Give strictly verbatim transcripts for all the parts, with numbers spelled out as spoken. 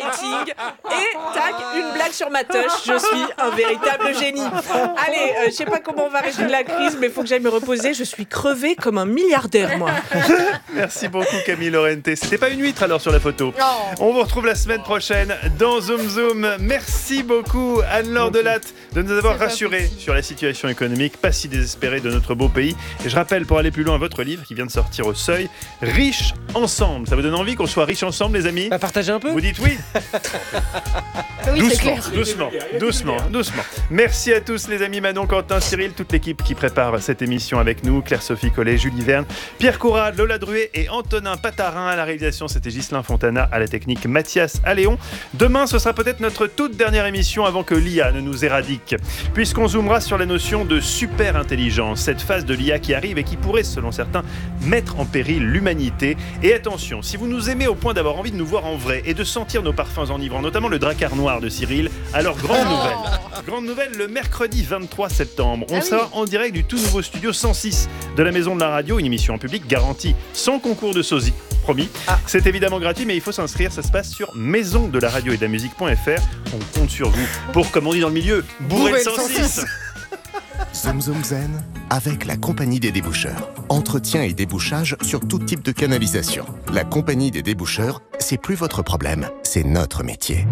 lighting et tac, une blague sur ma touche. Je suis un véritable génie. Allez, euh, je sais pas comment on va résoudre la crise, mais il faut que j'aille me reposer. Je suis crevée comme un milliardaire, moi. Merci beaucoup Camille Lorente. C'était pas une huître alors sur la photo. Oh. On vous retrouve la semaine prochaine dans Zoom Zoom. Merci beaucoup Anne-Laure Delatte de nous avoir rassurés sur la situation économique pas si désespérée de notre beau pays. Et je rappelle, pour aller plus loin, votre livre qui vient de sortir au Seuil, Riches ensemble. Ça vous donne envie qu'on soit riches ensemble, les amis ? Bah, partagez un peu. Vous dites oui. Oui, doucement, c'est clair. doucement, doucement, doucement. Merci à tous les amis, Manon, Quentin, Cyril, toute l'équipe qui prépare cette émission avec nous, Claire-Sophie Collet, Julie Verne, Pierre Courade, Lola Druet et Antonin Patarin à la réalisation. C'était Ghislain Fontana, à la technique Mathias Alléon. Demain, ce sera peut-être notre toute dernière émission avant que l'I A ne nous éradique, puisqu'on zoomera sur la notion de super intelligence, cette phase de l'I A qui arrive et qui pourrait, selon certains, mettre en péril l'humanité. Et attention, si vous nous aimez au point d'avoir envie de nous voir en vrai et de sentir nos parfums enivrants, notamment le Drakkar noir de Cyril, alors grande nouvelle, grande nouvelle, le mercredi vingt-trois septembre, on ah sera oui. en direct du tout nouveau studio cent six de la Maison de la Radio, une émission en public garantie sans concours de sosie, promis. Ah. C'est évidemment gratuit, mais il faut s'inscrire, ça se passe sur maison de la radio et de la musique.fr. On compte sur vous pour, comme on dit dans le milieu, bourrer le cent six. Zoom Zoom Zen avec la Compagnie des déboucheurs. Entretien et débouchage sur tout type de canalisation. La Compagnie des déboucheurs, c'est plus votre problème, c'est notre métier.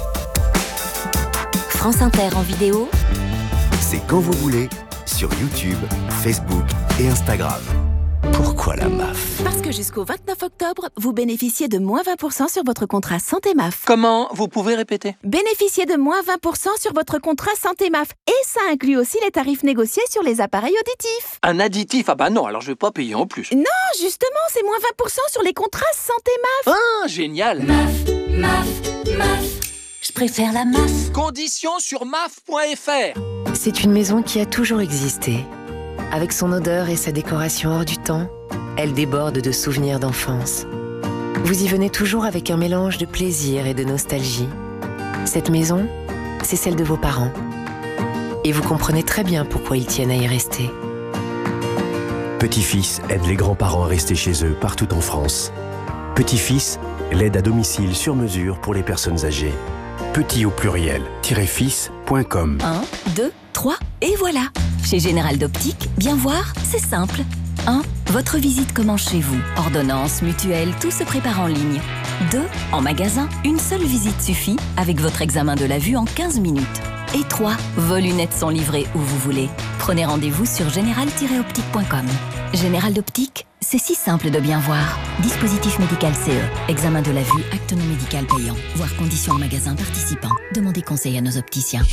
France Inter en vidéo, c'est quand vous voulez, sur YouTube, Facebook et Instagram. Pourquoi la M A F ? Parce que jusqu'au vingt-neuf octobre, vous bénéficiez de moins vingt pour cent sur votre contrat Santé M A F. Comment ? Vous pouvez répéter ? Bénéficiez de moins vingt pour cent sur votre contrat Santé M A F. Et ça inclut aussi les tarifs négociés sur les appareils auditifs. Un additif ? Ah bah non, alors je vais pas payer en plus. Non, justement, c'est moins vingt pour cent sur les contrats Santé M A F. Ah, génial ! M A F, M A F, M A F. Je préfère la M A F. Conditions sur M A F point F R. C'est une maison qui a toujours existé. Avec son odeur et sa décoration hors du temps, elle déborde de souvenirs d'enfance. Vous y venez toujours avec un mélange de plaisir et de nostalgie. Cette maison, c'est celle de vos parents. Et vous comprenez très bien pourquoi ils tiennent à y rester. Petit-fils aide les grands-parents à rester chez eux partout en France. Petit-fils, l'aide à domicile sur mesure pour les personnes âgées. Petit au pluriel, fils point com. un, deux, trois, et voilà. Chez Général d'Optique, bien voir, c'est simple. un. Votre visite commence chez vous. Ordonnance, mutuelle, tout se prépare en ligne. deux. En magasin, une seule visite suffit avec votre examen de la vue en quinze minutes. Et trois. Vos lunettes sont livrées où vous voulez. Prenez rendez-vous sur général tiret optique point com. Général d'Optique, c'est si simple de bien voir. Dispositif médical C E. Examen de la vue, acte non médical payant. Voir conditions en magasin participant. Demandez conseil à nos opticiens.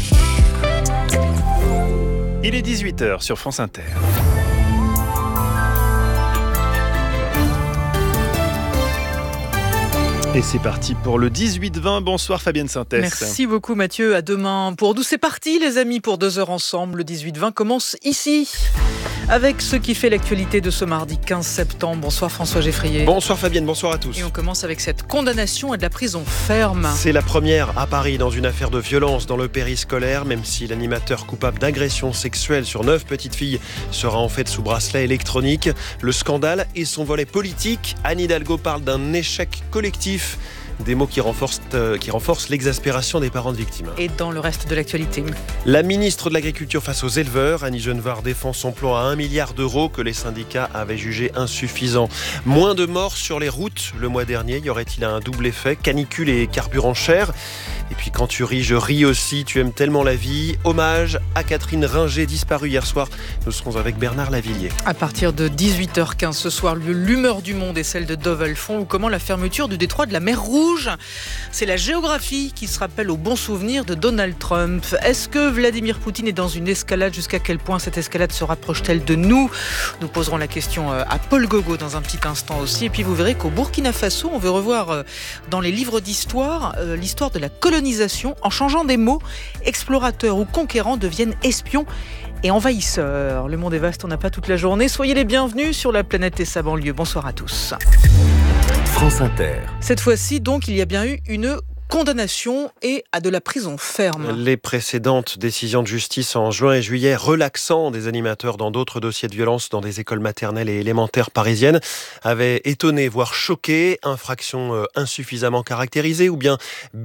Il est dix-huit heures sur France Inter. Et c'est parti pour le dix-huit vingt. Bonsoir Fabienne Sintès. Merci beaucoup Mathieu. À demain pour D'où c'est parti les amis pour deux heures ensemble. Le dix-huit vingt commence ici avec ce qui fait l'actualité de ce mardi quinze septembre. Bonsoir François Geffrier. Bonsoir Fabienne, bonsoir à tous. Et on commence avec cette condamnation à de la prison ferme. C'est la première à Paris dans une affaire de violence dans le périscolaire, même si l'animateur coupable d'agression sexuelle sur neuf petites filles sera en fait sous bracelet électronique. Le scandale et son volet politique. Anne Hidalgo parle d'un échec collectif. Des mots qui renforcent, euh, qui renforcent l'exaspération des parents de victimes. Et dans le reste de l'actualité, la ministre de l'Agriculture face aux éleveurs, Annie Genevard, défend son plan à un milliard d'euros que les syndicats avaient jugé insuffisant. Moins de morts sur les routes le mois dernier. Y aurait-il un double effet ? Canicule et carburant cher. Et puis quand tu ris, je ris aussi. Tu aimes tellement la vie. Hommage à Catherine Ringer, disparue hier soir. Nous serons avec Bernard Lavillier. À partir de dix-huit heures quinze ce soir, l'humeur du monde est celle de Dove Alphon, ou comment la fermeture du détroit de la mer Rouge. C'est la géographie qui se rappelle au bon souvenir de Donald Trump. Est-ce que Vladimir Poutine est dans une escalade ? Jusqu'à quel point cette escalade se rapproche-t-elle de nous ? Nous poserons la question à Paul Gogo dans un petit instant aussi. Et puis vous verrez qu'au Burkina Faso, on veut revoir dans les livres d'histoire l'histoire de la colonisation en changeant des mots. Explorateurs ou conquérants deviennent espions et envahisseurs. Le monde est vaste, on n'a pas toute la journée. Soyez les bienvenus sur la planète et sa banlieue. Bonsoir à tous. France Inter. Cette fois-ci, donc, il y a bien eu une condamnation et à de la prison ferme. Les précédentes décisions de justice en juin et juillet relaxant des animateurs dans d'autres dossiers de violence dans des écoles maternelles et élémentaires parisiennes avaient étonné, voire choqué. Infraction insuffisamment caractérisée ou bien